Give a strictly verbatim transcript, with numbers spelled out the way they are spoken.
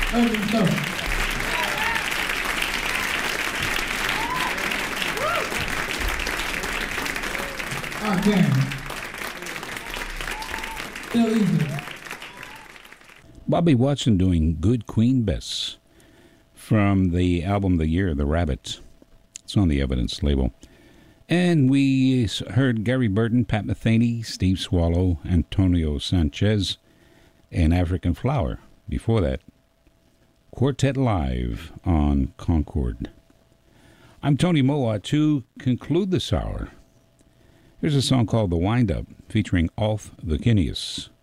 Urban Soul. Again. Still easy. Bobby Watson doing Good Queen Bess from the album The Year of the Rabbit. It's on the Evidence label. And we heard Gary Burton, Pat Metheny, Steve Swallow, Antonio Sanchez, and African Flower. Before that, Quartet Live on Concord. I'm Tony Moa. To conclude this hour, here's a song called The Wind Up featuring Alf the Kineas.